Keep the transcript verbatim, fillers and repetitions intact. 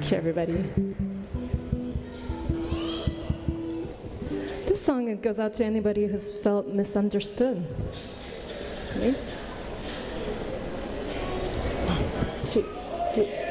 Thank you, everybody. This song, it goes out to anybody who's felt misunderstood. Okay? One, two, three.